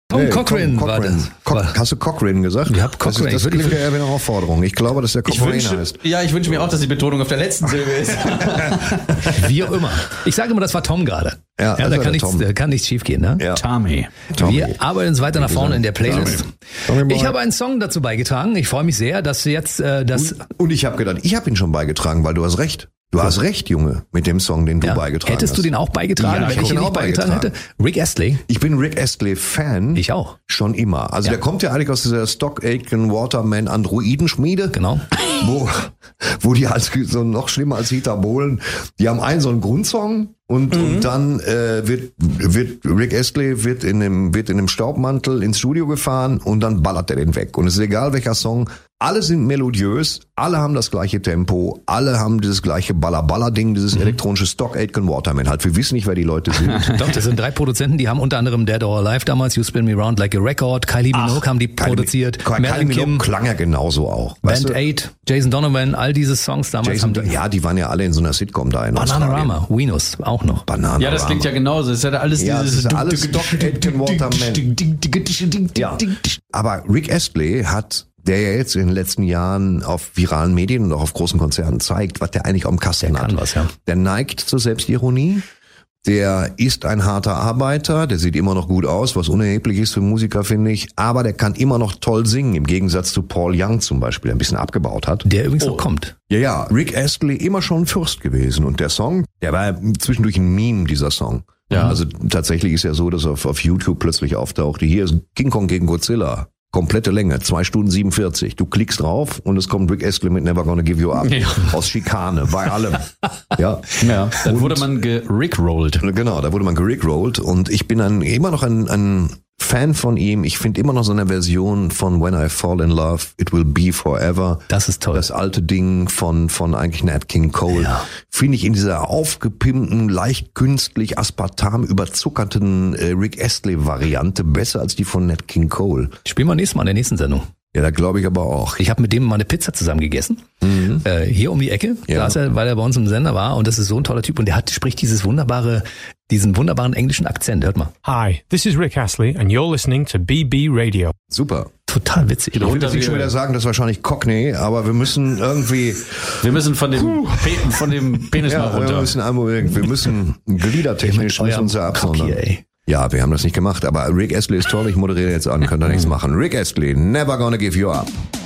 Tom Cochrane war das. Hast du Cochrane gesagt? Ich habe Cochrane. Das klingt ja eher wie eine Aufforderung. Ich glaube, dass der Cochrane heißt. Ja, ich wünsche mir auch, dass die Betonung auf der letzten Silbe ist. Wie auch immer. Ich sage immer, das war Tom gerade. Ja, da kann nichts schief gehen. Ne? Ja. Tommy. Wir arbeiten uns weiter nach vorne in der Playlist. Tommy. Ich habe einen Song dazu beigetragen. Ich freue mich sehr, dass du jetzt das... Und ich habe gedacht, ich habe ihn schon beigetragen, weil du hast recht. Du hast recht, Junge, mit dem Song, den du beigetragen hast. Hättest du den auch beigetragen, Ja, wenn ich ihn nicht beigetragen hätte? Rick Astley. Ich bin Rick Astley-Fan. Ich auch. Schon immer. Also der kommt ja eigentlich aus dieser Stock Aitken Waterman Androidenschmiede. Genau. Wo die als so noch schlimmer als Rita Bohlen, die haben einen so einen Grundsong und dann wird Rick Astley wird in einem Staubmantel ins Studio gefahren und dann ballert er den weg. Und es ist egal welcher Song, alle sind melodiös, alle haben das gleiche Tempo, alle haben dieses gleiche Baller-Baller-Ding, dieses elektronische Stock Aitken Waterman. Halt, wir wissen nicht, wer die Leute sind. Doch, das sind 3 Produzenten, die haben unter anderem Dead or Alive damals, You Spin Me Round Like a Record, Kylie Minogue haben die produziert, Kylie Minogue klang ja genauso auch. Band 8, Jason Donovan, all diese Songs damals. Die waren ja alle in so einer Sitcom da in Bananarama, Winos auch noch. Bananarama. Ja, das klingt ja genauso. Das ist ja alles dieses... Das ist alles Stock Aitken Waterman. Ja. Aber Rick Astley der ja jetzt in den letzten Jahren auf viralen Medien und auch auf großen Konzerten zeigt, was der eigentlich am Kasten hat. Der neigt zur Selbstironie. Der ist ein harter Arbeiter, der sieht immer noch gut aus, was unerheblich ist für Musiker, finde ich. Aber der kann immer noch toll singen, im Gegensatz zu Paul Young zum Beispiel, der ein bisschen abgebaut hat. Der übrigens noch kommt. Ja, Rick Astley immer schon ein Fürst gewesen. Und der Song, der war zwischendurch ein Meme, dieser Song. Ja. Also tatsächlich ist ja so, dass auf YouTube plötzlich auftauchte, hier ist King Kong gegen Godzilla. Komplette Länge, 2 Stunden 47. Du klickst drauf und es kommt Rick Astley mit Never Gonna Give You Up. Ja. Aus Schikane, bei allem. Ja. Dann wurde man gerickrollt. Genau, da wurde man gerickrollt und ich bin immer noch ein Fan von ihm. Ich finde immer noch so eine Version von When I Fall in Love, It Will Be Forever. Das ist toll. Das alte Ding von eigentlich Nat King Cole. Ja. Finde ich in dieser aufgepimpten, leicht künstlich aspartam überzuckerten Rick Astley Variante besser als die von Nat King Cole. Spielen wir nächstes Mal in der nächsten Sendung. Ja, da glaube ich aber auch. Ich habe mit dem mal eine Pizza zusammen gegessen. Hier um die Ecke, weil er bei uns im Sender war. Und das ist so ein toller Typ. Und der spricht diesen wunderbaren englischen Akzent. Hört mal. Hi, this is Rick Astley and you're listening to BB Radio. Super. Total witzig. Ich würde schon wieder sagen, das ist wahrscheinlich Cockney, aber wir müssen irgendwie... Wir müssen von dem Penis mal runter. Wir müssen gliedertechnisch uns ja absondern. Ja, wir haben das nicht gemacht, aber Rick Astley ist toll, ich moderiere jetzt an, könnt ihr nichts machen. Rick Astley, Never Gonna Give You Up.